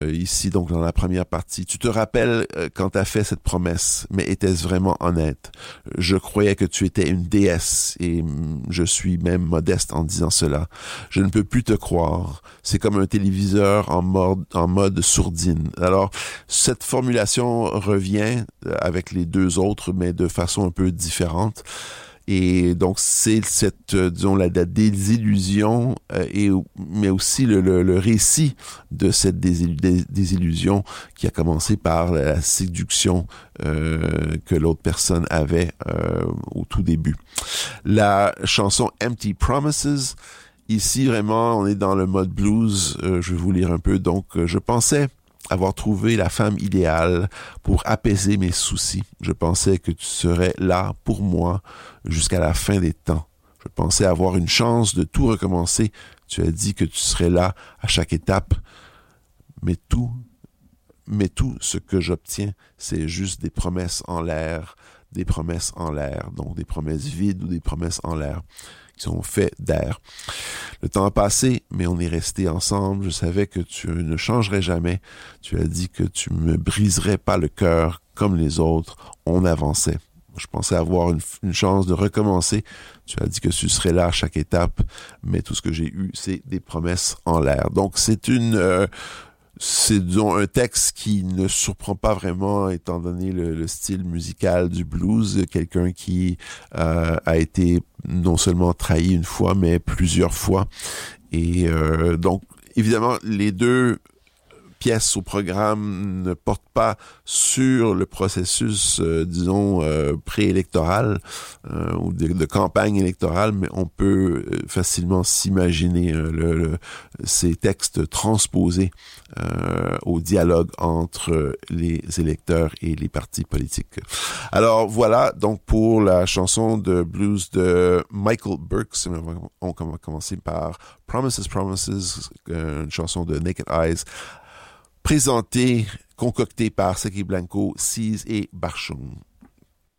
ici, donc dans la première partie. Tu te rappelles quand tu as fait cette promesse, mais était-ce vraiment honnête? Je croyais que tu étais une déesse et je suis même modeste en disant cela. Je ne peux plus te croire. C'est comme un téléviseur en mode sourdine. Alors, cette formulation revient avec les deux autres, mais de façon un peu différente. Et donc, c'est cette, disons, la désillusion, mais aussi le récit de cette désillusion qui a commencé par la séduction que l'autre personne avait au tout début. La chanson Empty Promises, ici, vraiment, on est dans le mode blues. Je vais vous lire un peu. Donc, je pensais avoir trouvé la femme idéale pour apaiser mes soucis. Je pensais que tu serais là pour moi jusqu'à la fin des temps. Je pensais avoir une chance de tout recommencer. Tu as dit que tu serais là à chaque étape. Mais tout ce que j'obtiens, c'est juste des promesses en l'air, donc des promesses vides ou des promesses en l'air qui sont faites d'air. Le temps a passé, mais on est restés ensemble. Je savais que tu ne changerais jamais. Tu as dit que tu me briserais pas le cœur comme les autres. On avançait. Je pensais avoir une chance de recommencer. Tu as dit que tu serais là à chaque étape, mais tout ce que j'ai eu, c'est des promesses en l'air. Donc, c'est, disons, un texte qui ne surprend pas vraiment, étant donné le style musical du blues. Quelqu'un qui a été non seulement trahi une fois, mais plusieurs fois. Et donc, évidemment, les deux pièces au programme ne portent pas sur le processus, disons, préélectoral ou de campagne électorale, mais on peut facilement s'imaginer ces textes transposés au dialogue entre les électeurs et les partis politiques. Alors voilà, donc pour la chanson de blues de Michael Burks, on va commencer par Promises, Promises, une chanson de Naked Eyes, présenté, concocté par Seki Blanco, Seas et Barchoum.